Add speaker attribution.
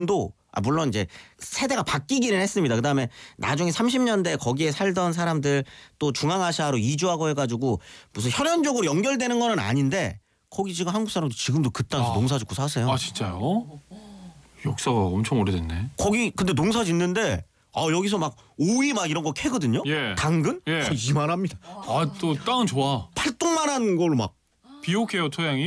Speaker 1: 도 물론 이제 세대가 바뀌기는 했습니다. 그다음에 나중에 30년대 거기에 살던 사람들 또 중앙아시아로 이주하고 해가지고 무슨 혈연적으로 연결되는 건 아닌데 거기 지금 한국 사람들 지금도 그 땅에서 농사 짓고 사세요.
Speaker 2: 아 진짜요? 역사가 엄청 오래됐네.
Speaker 1: 거기 근데 농사 짓는데 여기서 막 오이 막 이런 거 캐거든요.
Speaker 2: 예.
Speaker 1: 당근?
Speaker 2: 예.
Speaker 1: 이만합니다.
Speaker 2: 아 또 땅은 좋아.
Speaker 1: 팔뚝만한 걸로 막.
Speaker 2: 비옥해요 토양이.